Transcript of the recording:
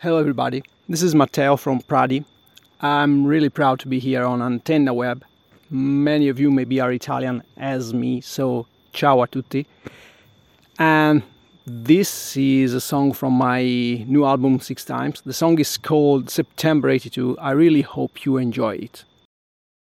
Hello everybody, this is Matteo from Pradi. I'm really proud to be here on Antenna Web. Many of you maybe are Italian as me, so ciao a tutti. And this is a song from my new album Six Times. The song is called September 82. I really hope you enjoy it.